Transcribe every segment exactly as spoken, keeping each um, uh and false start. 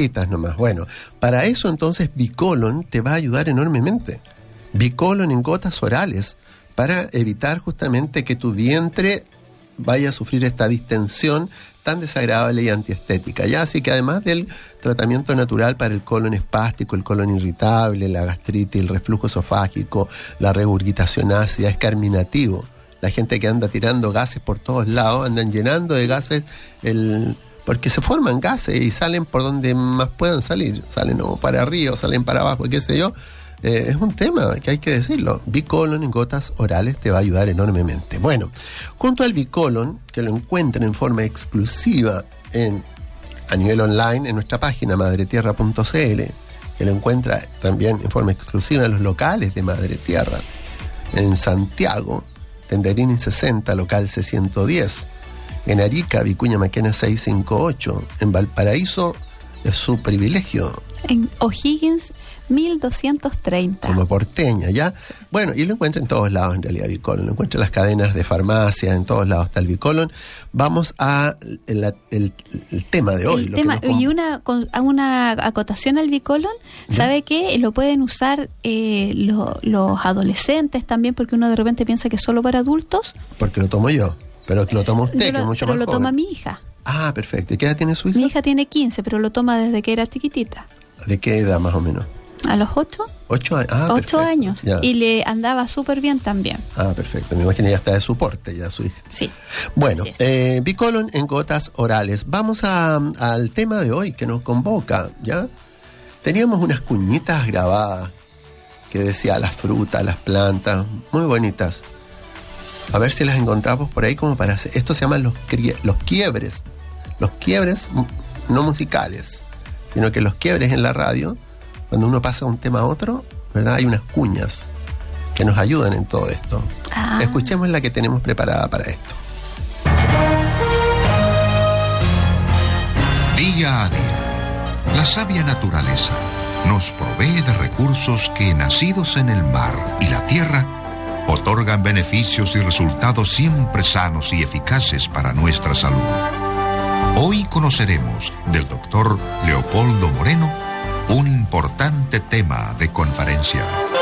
gotitas nomás. Bueno, para eso entonces Bicolon te va a ayudar enormemente. Bicolon en gotas orales, para evitar justamente que tu vientre vaya a sufrir esta distensión tan desagradable y antiestética, ¿ya? Así que además del tratamiento natural para el colon espástico, el colon irritable, la gastritis, el reflujo esofágico, la regurgitación ácida, es carminativo. La gente que anda tirando gases por todos lados, andan llenando de gases, el, porque se forman gases y salen por donde más puedan salir. Salen o para arriba, o salen para abajo, qué sé yo. Eh, es un tema que hay que decirlo. Bicolon en gotas orales te va a ayudar enormemente. Bueno, junto al Bicolon, que lo encuentran en forma exclusiva en, a nivel online en nuestra página madre tierra punto c l, que lo encuentra también en forma exclusiva en los locales de Madre Tierra, en Santiago, Tenderini sesenta, local C ciento diez, en Arica, Vicuña Maquena seiscientos cincuenta y ocho, en Valparaíso es su privilegio. En O'Higgins mil doscientos treinta. Como porteña, ¿ya? Bueno, y lo encuentra en todos lados en realidad Bicolon. Lo encuentra en las cadenas de farmacia, en todos lados está el Bicolon. Vamos a el, el, el tema de hoy. El lo tema, que nos... y una, con, una acotación al Bicolon, ¿sabe qué? Lo pueden usar eh, lo, los adolescentes también, porque uno de repente piensa que es solo para adultos. Porque lo tomo yo, pero lo toma usted, lo, que es mucho pero más lo joven. toma mi hija. Ah, perfecto. ¿Y qué edad tiene su hija? Mi hija tiene quince, pero lo toma desde que era chiquitita. ¿De qué edad más o menos? ¿A los ocho? ¿Ocho años? Ah, Ocho perfecto. años. Ya. Y le andaba súper bien también. Ah, perfecto. Me imagino ya está de soporte ya su hija. Sí. Bueno, es. eh, Bicolon en gotas orales. Vamos a, al tema de hoy que nos convoca, ¿ya? Teníamos unas cuñitas grabadas que decía las frutas, las plantas, muy bonitas. A ver si las encontramos por ahí como para hacer. Esto se llaman los, crie, los quiebres. Los quiebres no musicales, sino que los quiebres en la radio, cuando uno pasa de un tema a otro, ¿verdad? Hay unas cuñas que nos ayudan en todo esto. Ah. Escuchemos la que tenemos preparada para esto. Día a día, la sabia naturaleza nos provee de recursos que, nacidos en el mar y la tierra, otorgan beneficios y resultados siempre sanos y eficaces para nuestra salud. Hoy conoceremos del doctor Leopoldo Moreno un importante tema de conferencia.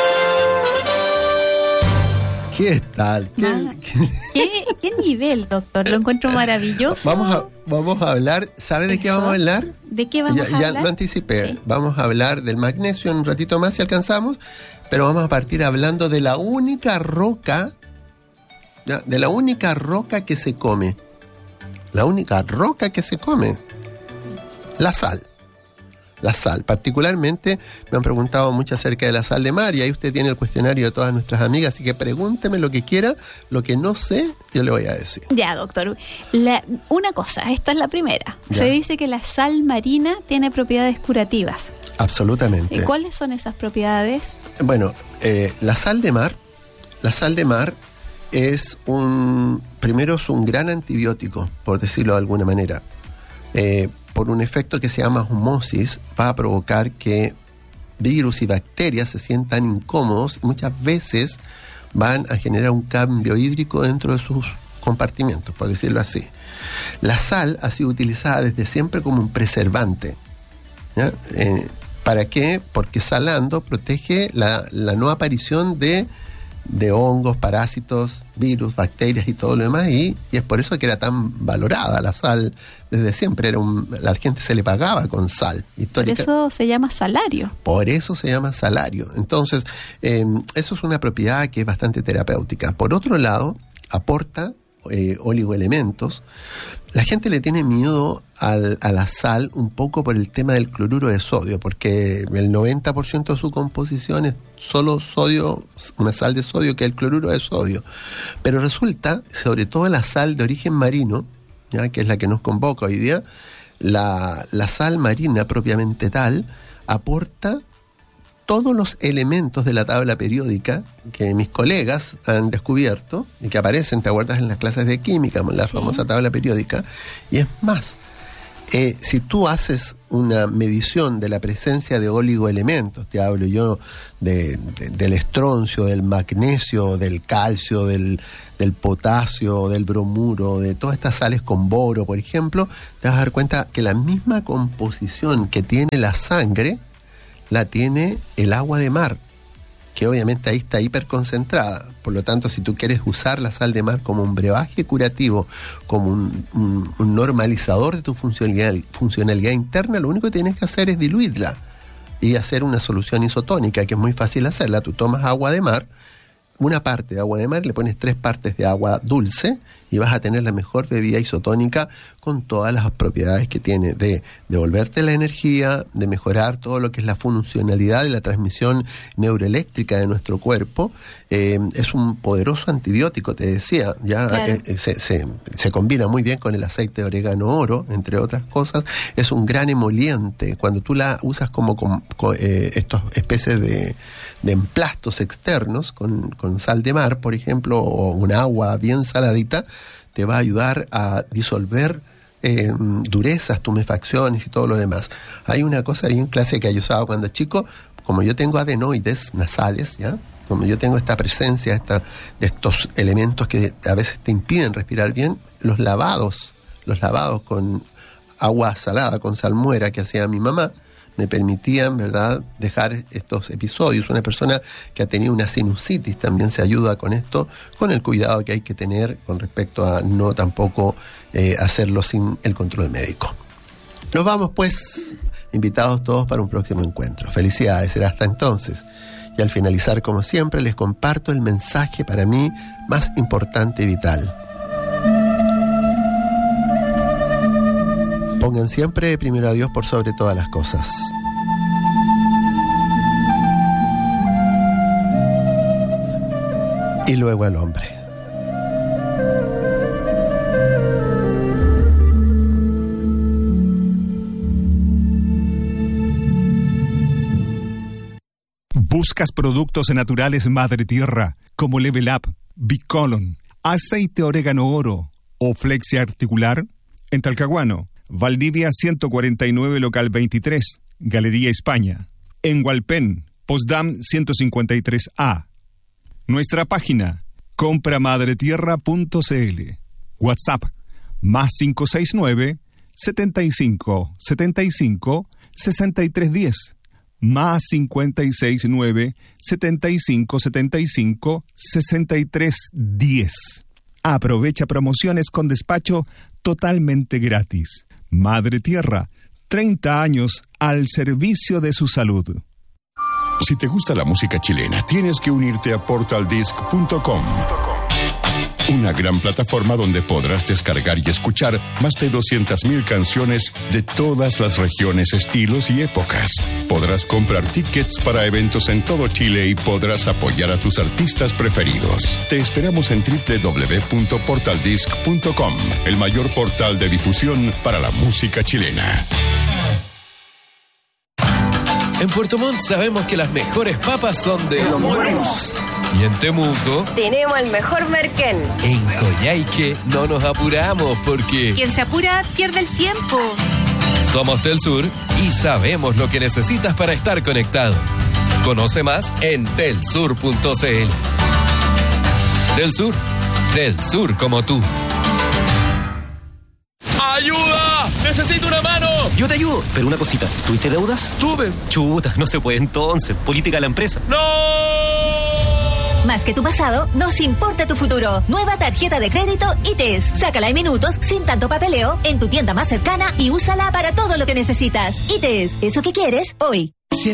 ¿Qué tal? ¿Qué, Ah, ¿Qué, ¿Qué nivel, doctor? Lo encuentro maravilloso. Vamos a, vamos a hablar, ¿sabe de Eso. qué vamos a hablar? ¿De qué vamos ya, a ya hablar? lo anticipé. Sí. Vamos a hablar del magnesio en un ratito más si alcanzamos, pero vamos a partir hablando de la única roca, ¿ya? de la única roca que se come. La única roca que se come. La sal. La sal. Particularmente me han preguntado mucho acerca de la sal de mar y ahí usted tiene el cuestionario de todas nuestras amigas, así que pregúnteme lo que quiera, lo que no sé, yo le voy a decir. Ya, doctor. La, una cosa, esta es la primera. Ya. Se dice que la sal marina tiene propiedades curativas. Absolutamente. ¿Y cuáles son esas propiedades? Bueno, eh, la sal de mar, la sal de mar es un, primero es un gran antibiótico, por decirlo de alguna manera. Eh, por un efecto que se llama osmosis, va a provocar que virus y bacterias se sientan incómodos y muchas veces van a generar un cambio hídrico dentro de sus compartimentos, por decirlo así. La sal ha sido utilizada desde siempre como un preservante, ¿ya? Eh, ¿Para qué? Porque salando protege la, la no aparición de, de hongos, parásitos, virus, bacterias y todo lo demás, y, y es por eso que era tan valorada la sal desde siempre. Era un, la gente se le pagaba con sal. Histórica. Por eso se llama salario. Por eso se llama salario. Entonces, eh, eso es una propiedad que es bastante terapéutica. Por otro lado, aporta eh, oligoelementos. La gente le tiene miedo al, a la sal un poco por el tema del cloruro de sodio, porque el noventa por ciento de su composición es solo sodio, una sal de sodio, que es el cloruro de sodio. Pero resulta, sobre todo la sal de origen marino, ¿ya? Que es la que nos convoca hoy día, la, la sal marina propiamente tal aporta todos los elementos de la tabla periódica que mis colegas han descubierto y que aparecen, ¿te acuerdas?, en las clases de química, en la Sí. famosa tabla periódica. Y es más, Eh, si tú haces una medición de la presencia de oligoelementos, te hablo yo de, de, del estroncio, del magnesio, del calcio, del, del potasio, del bromuro, de todas estas sales con boro, por ejemplo, te vas a dar cuenta que la misma composición que tiene la sangre la tiene el agua de mar, que obviamente ahí está hiperconcentrada. Por lo tanto, si tú quieres usar la sal de mar como un brebaje curativo, como un, un, un normalizador de tu funcionalidad, funcionalidad interna, lo único que tienes que hacer es diluirla y hacer una solución isotónica, que es muy fácil hacerla. Tú tomas agua de mar, una parte de agua de mar, le pones tres partes de agua dulce y vas a tener la mejor bebida isotónica con todas las propiedades que tiene de devolverte la energía, de mejorar todo lo que es la funcionalidad de la transmisión neuroeléctrica de nuestro cuerpo. Eh, es un poderoso antibiótico, te decía, ya claro. eh, se, se, se combina muy bien con el aceite de orégano oro, entre otras cosas. Es un gran emoliente. Cuando tú la usas como con, con eh, estas especies de, de emplastos externos, con, con sal de mar, por ejemplo, o un agua bien saladita, te va a ayudar a disolver eh, durezas, tumefacciones y todo lo demás. Hay una cosa bien clásica que yo usaba cuando chico, como yo tengo adenoides nasales, ¿ya? Como yo tengo esta presencia esta, de estos elementos que a veces te impiden respirar bien, los lavados, los lavados con agua salada, con salmuera que hacía mi mamá, me permitían, ¿verdad?, dejar estos episodios. Una persona que ha tenido una sinusitis también se ayuda con esto, con el cuidado que hay que tener con respecto a no tampoco eh, hacerlo sin el control médico. Nos vamos, pues, invitados todos para un próximo encuentro. Felicidades, será hasta entonces. Y al finalizar, como siempre, les comparto el mensaje para mí más importante y vital. Pongan siempre primero a Dios por sobre todas las cosas. Y luego al hombre. ¿Buscas productos naturales Madre Tierra como Level Up, Bicolon, aceite orégano oro o flexia articular? En Talcahuano, Valdivia ciento cuarenta y nueve, local veintitrés, Galería España. En Hualpén, Postdam ciento cincuenta y tres A. Nuestra página, compra madre tierra punto c l. WhatsApp, más cinco seis nueve, setenta y cinco, setenta y cinco, sesenta y tres diez. Más cincuenta y seis nueve, setenta y cinco, setenta y cinco, sesenta y tres diez. Aprovecha promociones con despacho totalmente gratis. Madre Tierra, treinta años al servicio de su salud. Si te gusta la música chilena, tienes que unirte a portal disc punto com. Una gran plataforma donde podrás descargar y escuchar más de doscientas mil canciones de todas las regiones, estilos y épocas. Podrás comprar tickets para eventos en todo Chile y podrás apoyar a tus artistas preferidos. Te esperamos en doble u doble u doble u punto portal disc punto com, el mayor portal de difusión para la música chilena. En Puerto Montt sabemos que las mejores papas son de Los Buenos. Y en Temuco tenemos el mejor merquén. En Coyhaique no nos apuramos porque quien se apura pierde el tiempo. Somos Telsur y sabemos lo que necesitas para estar conectado. Conoce más en telsur punto c l. Telsur, del sur como tú. ¡Ayuda! ¡Necesito una mano! Yo te ayudo, pero una cosita. ¿Tuviste deudas? Tuve. Chuta, no se puede entonces. Política de la empresa. ¡No! Más que tu pasado, nos importa tu futuro. Nueva tarjeta de crédito I T E S. Sácala en minutos, sin tanto papeleo, en tu tienda más cercana y úsala para todo lo que necesitas. I T E S, eso que quieres, hoy.